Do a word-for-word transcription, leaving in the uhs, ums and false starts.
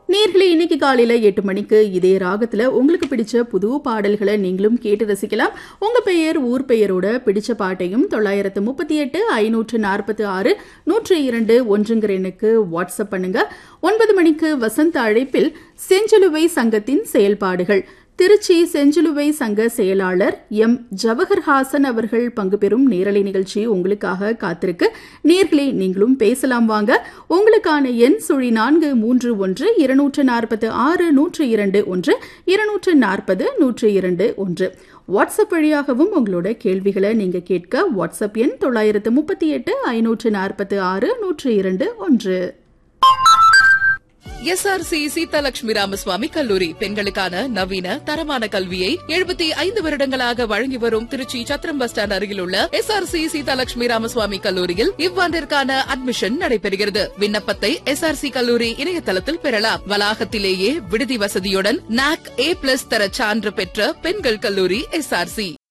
நேர்களே, இன்னைக்கு காலையில எட்டு மணிக்கு இதே ராகத்துல உங்களுக்கு பிடிச்ச புது பாடல்களை நீங்களும் கேட்டு ரசிக்கலாம். உங்க பெயர், ஊர் பெயரோட பிடிச்ச பாட்டையும் தொள்ளாயிரத்து முப்பத்தி எட்டு ஐநூற்று நாற்பத்தி ஆறு நூற்று இரண்டு ஒன்றுங்கிற எண்ணுக்கு வாட்ஸ்அப் பண்ணுங்க. ஒன்பது மணிக்கு வசந்த அழைப்பில் செஞ்சிலுவை சங்கத்தின் செயல்பாடுகள், திருச்சி செஞ்சிலுவை சங்க செயலாளர் எம் ஜவஹர்ஹாசன் அவர்கள் பங்கு பெறும் நேரலை நிகழ்ச்சி உங்களுக்காக காத்திருக்கு. நேர்களே, நீங்களும் பேசலாம் வாங்க. உங்களுக்கான எண் சுழி நான்கு மூன்று ஒன்று இருநூற்று நாற்பத்து ஆறு நூற்று இரண்டு ஒன்று இருநூற்று நாற்பது நூற்று இரண்டு ஒன்று. வாட்ஸ்அப் வழியாகவும் உங்களோட கேள்விகளை நீங்க கேட்க வாட்ஸ்அப் எண் தொள்ளாயிரத்து முப்பத்தி எட்டு ஐநூற்று நாற்பத்தி ஆறு நூற்று இரண்டு ஒன்று. S R C Seethalakshmi Ramaswamy கல்லூரி பெண்களுக்கான நவீன தரமான கல்வியை எழுபத்தி ஐந்து வருடங்களாக வழங்கி வரும் திருச்சி சத்திரம் பஸ் ஸ்டாண்ட் அருகில் உள்ள S R C Seethalakshmi Ramaswamy கல்லூரியில் இவ்வாண்டிற்கான அட்மிஷன் நடைபெறுகிறது. விண்ணப்பத்தை எஸ் ஆர் சி கல்லூரி இணையதளத்தில் பெறலாம். வளாகத்திலேயே விடுதி வசதியுடன் நாக் ஏ பிளஸ் தர சான்று பெற்ற பெண்கள் கல்லூரி எஸ் ஆர் சி.